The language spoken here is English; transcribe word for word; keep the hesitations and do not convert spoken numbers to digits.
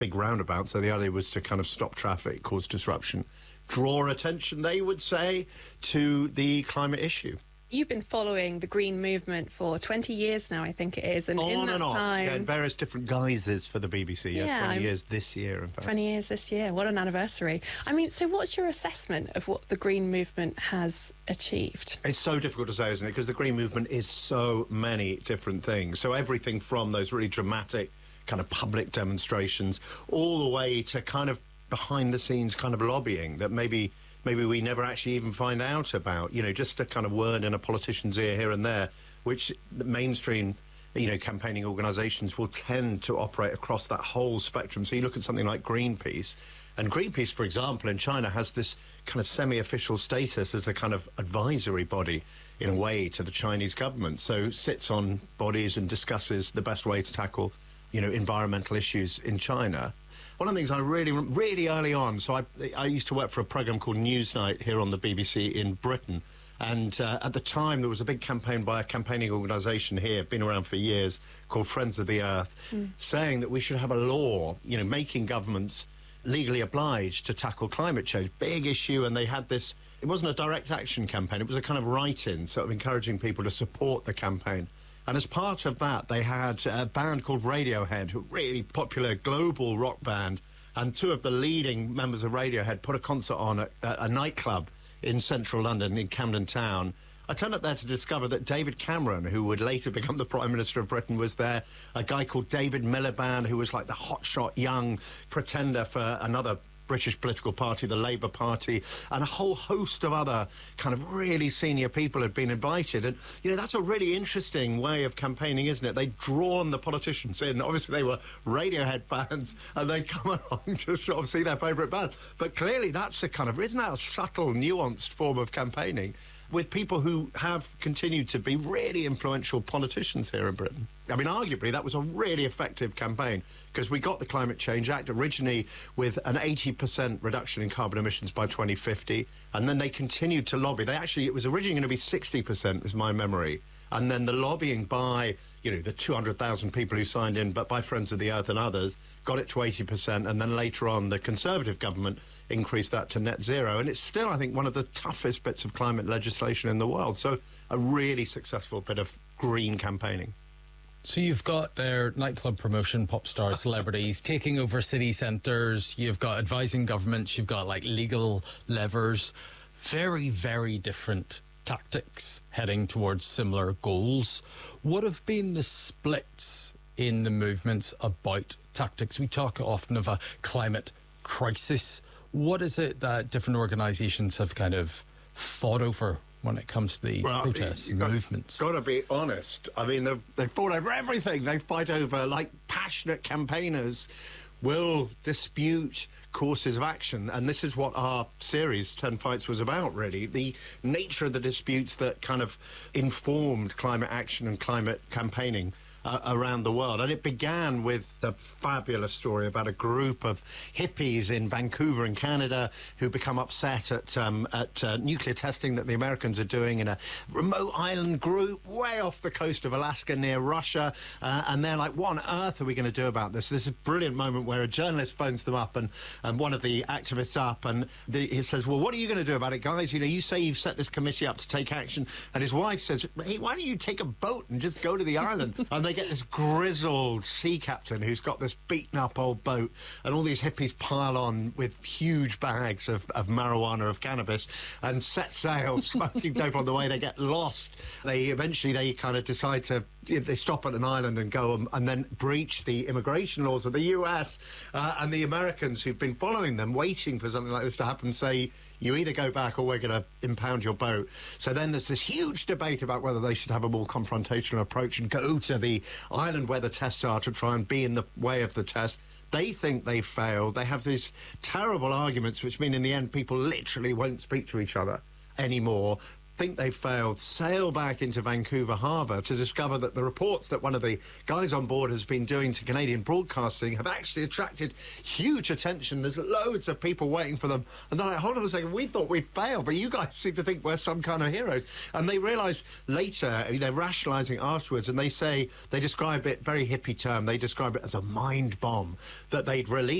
big roundabout, so the idea was to kind of stop traffic, cause disruption, draw attention, they would say, to the climate issue. You've been following the Green movement for twenty years now, I think it is. And on in that and off, time, yeah, in various different guises for the B B C. Yeah, Yeah, twenty I'm- years this year, in fact. twenty years this year. What an anniversary. I mean, so what's your assessment of what the Green movement has achieved? It's so difficult to say, isn't it? Because the Green movement is so many different things. So everything from those really dramatic kind of public demonstrations all the way to kind of behind-the-scenes kind of lobbying that maybe maybe we never actually even find out about, you know, just a kind of word in a politician's ear here and there, which the mainstream, you know, campaigning organisations will tend to operate across that whole spectrum. So you look at something like Greenpeace, and Greenpeace, for example, in China has this kind of semi-official status as a kind of advisory body, in a way, to the Chinese government. So sits on bodies and discusses the best way to tackle, you know, environmental issues in China. One of the things I really, really early on, so I, I used to work for a programme called Newsnight here on the B B C in Britain, and uh, at the time there was a big campaign by a campaigning organisation here, been around for years, called Friends of the Earth, mm. saying that we should have a law, you know, making governments legally obliged to tackle climate change. Big issue, and they had this, it wasn't a direct action campaign, it was a kind of write-in, sort of encouraging people to support the campaign. And as part of that, they had a band called Radiohead, a really popular global rock band, and two of the leading members of Radiohead put a concert on at a nightclub in central London, in Camden Town. I turned up there to discover that David Cameron, who would later become the Prime Minister of Britain, was there. A guy called David Miliband, who was like the hotshot young pretender for another British political party, the Labour Party, and a whole host of other kind of really senior people had been invited. And, you know, that's a really interesting way of campaigning, isn't it? They'd drawn the politicians in. Obviously, they were Radiohead fans, and they'd come along to sort of see their favourite band. But clearly, that's a kind of, isn't that a subtle, nuanced form of campaigning with people who have continued to be really influential politicians here in Britain? I mean, arguably, that was a really effective campaign, because we got the Climate Change Act originally with an eighty percent reduction in carbon emissions by twenty fifty, and then they continued to lobby. They actually, it was originally going to be sixty percent, is my memory, and then the lobbying by, you know, the two hundred thousand people who signed in, but by Friends of the Earth and others, got it to eighty percent, and then later on the Conservative government increased that to net zero, and it's still, I think, one of the toughest bits of climate legislation in the world. So a really successful bit of green campaigning. So you've got their nightclub promotion, pop stars, celebrities, taking over city centres, you've got advising governments, you've got, like, legal levers. Very, very different tactics heading towards similar goals. What have been the splits in the movements about tactics? We talk often of a climate crisis. What is it that different organisations have kind of fought over when it comes to the well, protests and got, movements? Got to be honest. I mean, they've, they fought over everything. They fight over, like, passionate campaigners will dispute courses of action, and this is what our series ten Fights was about, really. The nature of the disputes that kind of informed climate action and climate campaigning Uh, around the world. And it began with a fabulous story about a group of hippies in Vancouver in Canada who become upset at um, at uh, nuclear testing that the Americans are doing in a remote island group way off the coast of Alaska near Russia, uh, and they're like, what on earth are we going to do about this? This is a brilliant moment where a journalist phones them up, and, and one of the activists up, and the, he says, well, what are you going to do about it, guys? You know, you say you've set this committee up to take action, and his wife says, hey, why don't you take a boat and just go to the island? And they get this grizzled sea captain who's got this beaten up old boat, and all these hippies pile on with huge bags of, of marijuana, of cannabis, and set sail, smoking dope on the way. They get lost. They eventually they kind of decide to they stop at an island and go and, and then breach the immigration laws of the U S, uh, and the Americans who've been following them, waiting for something like this to happen, say, you either go back or we're going to impound your boat. So then there's this huge debate about whether they should have a more confrontational approach and go to the island where the tests are to try and be in the way of the test. They think they've failed. They have these terrible arguments, which mean in the end people literally won't speak to each other anymore. think they failed, sail back into Vancouver Harbour to discover that the reports that one of the guys on board has been doing to Canadian broadcasting have actually attracted huge attention. There's loads of people waiting for them. And they're like, hold on a second, we thought we'd failed, but you guys seem to think we're some kind of heroes. And they realise later, they're rationalising afterwards, and they say, they describe it, very hippie term, they describe it as a mind bomb that they'd released